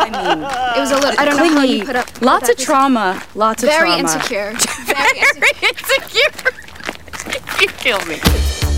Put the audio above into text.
It was a little. I don't know how you put up. Lots of trauma. Lots of very trauma. Insecure. Very insecure. You kill me.